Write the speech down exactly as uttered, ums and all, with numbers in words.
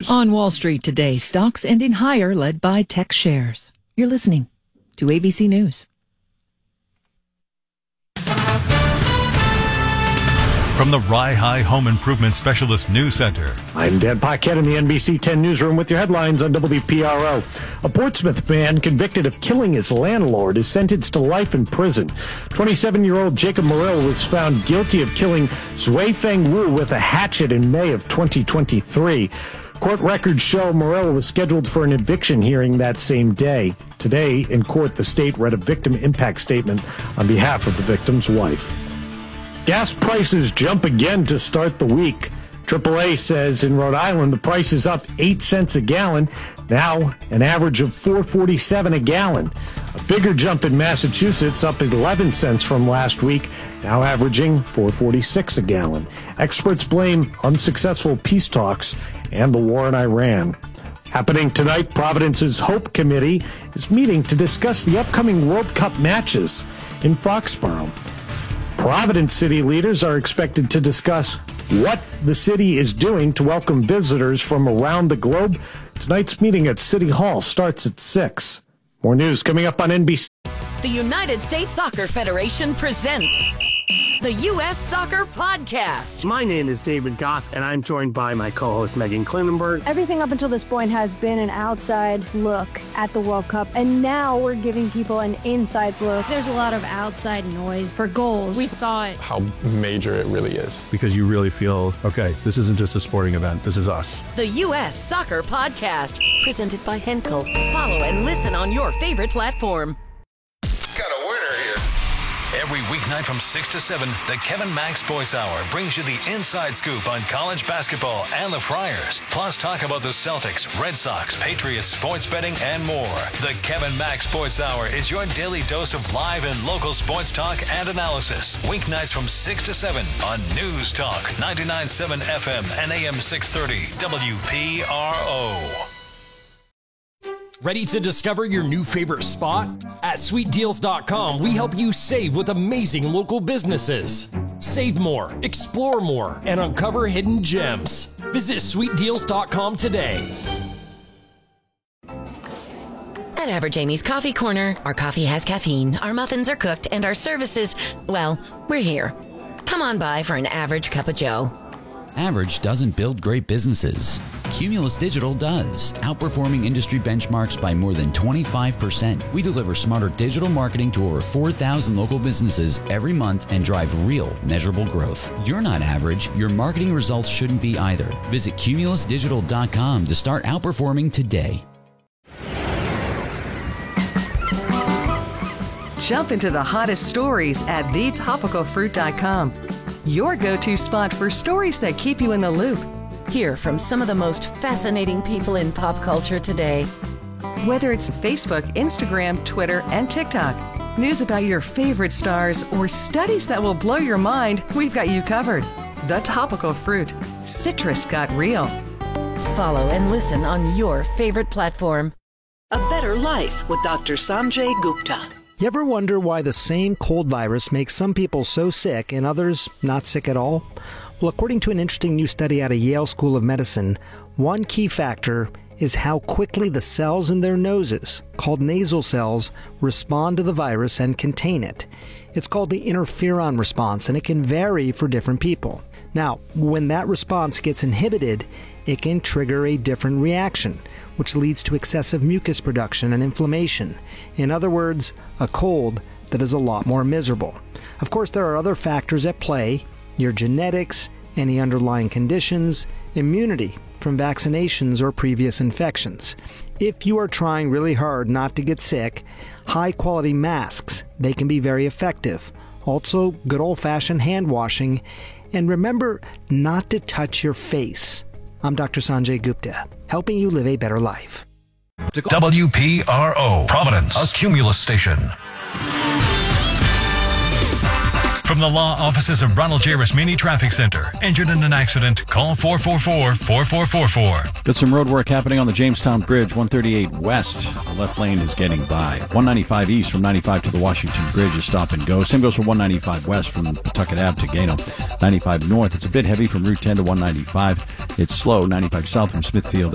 On Wall Street today, stocks ending higher, led by tech shares. You're listening to A B C News. From the Rye High Home Improvement Specialist News Center, I'm Dan Paquette in the N B C ten newsroom with your headlines on W P R O. A Portsmouth man convicted of killing his landlord is sentenced to life in prison. twenty-seven-year-old Jacob Morrill was found guilty of killing Zui Feng Wu with a hatchet in May of twenty twenty-three. Court records show Morrill was scheduled for an eviction hearing that same day. Today, in court, the state read a victim impact statement on behalf of the victim's wife. Gas prices jump again to start the week. triple A says in Rhode Island the price is up eight cents a gallon, now an average of four forty-seven a gallon. A bigger jump in Massachusetts, up eleven cents from last week, now averaging four forty-six a gallon. Experts blame unsuccessful peace talks and the war in Iran. Happening tonight, Providence's Hope Committee is meeting to discuss the upcoming World Cup matches in Foxborough. Providence city leaders are expected to discuss what the city is doing to welcome visitors from around the globe. Tonight's meeting at City Hall starts at six. More news coming up on N B C. The United States Soccer Federation presents the U S Soccer Podcast. My name is David Goss, and I'm joined by my co-host Megan Klinenberg. Everything up until this point has been an outside look at the World Cup, and now we're giving people an inside look. There's a lot of outside noise for goals. We thought how major it really is. Because you really feel, okay, this isn't just a sporting event, this is us. The U S Soccer Podcast, presented by Henkel. Follow and listen on your favorite platform. Got a winner here. Every weeknight from six to seven, the Kevin Mack Sports Hour brings you the inside scoop on college basketball and the Friars. Plus talk about the Celtics, Red Sox, Patriots, sports betting, and more. The Kevin Mack Sports Hour is your daily dose of live and local sports talk and analysis. Weeknights from six to seven on News Talk, ninety-nine point seven F M and A M six thirty W P R O. Ready to discover your new favorite spot? At sweet deals dot com, we help you save with amazing local businesses. Save more, explore more, and uncover hidden gems. Visit sweet deals dot com today. At Average Amy's Coffee Corner, our coffee has caffeine, our muffins are cooked, and our services, well, we're here. Come on by for an average cup of joe. Average doesn't build great businesses. Cumulus Digital does, outperforming industry benchmarks by more than twenty-five percent. We deliver smarter digital marketing to over four thousand local businesses every month and drive real, measurable growth. You're not average. Your marketing results shouldn't be either. Visit cumulus digital dot com to start outperforming today. Jump into the hottest stories at the topical fruit dot com. Your go-to spot for stories that keep you in the loop. Hear from some of the most fascinating people in pop culture today. Whether it's Facebook, Instagram, Twitter, and TikTok, news about your favorite stars, or studies that will blow your mind, we've got you covered. The Topical Fruit. Citrus got real. Follow and listen on your favorite platform. A Better Life with Doctor Sanjay Gupta. You ever wonder why the same cold virus makes some people so sick and others not sick at all? Well, according to an interesting new study out of Yale School of Medicine, one key factor is how quickly the cells in their noses, called nasal cells, respond to the virus and contain it. It's called the interferon response, and it can vary for different people. Now, when that response gets inhibited, it can trigger a different reaction, which leads to excessive mucus production and inflammation. In other words, a cold that is a lot more miserable. Of course, there are other factors at play: your genetics, any underlying conditions, immunity from vaccinations or previous infections. If you are trying really hard not to get sick, high-quality masks, they can be very effective. Also, good old-fashioned hand washing. And remember not to touch your face. I'm Doctor Sanjay Gupta, helping you live a better life. W P R O, Providence, a Cumulus station. From the law offices of Ronald J. Rasmini Traffic Center. Injured in an accident? Call four four four, four four four four. Got some road work happening on the Jamestown Bridge, one thirty-eight west. The left lane is getting by. one ninety-five east from ninety-five to the Washington Bridge is stop and go. Same goes for one ninety-five west from Pawtucket Ave to Gano. ninety-five north, it's a bit heavy from Route ten to one ninety-five. It's slow, ninety-five south from Smithfield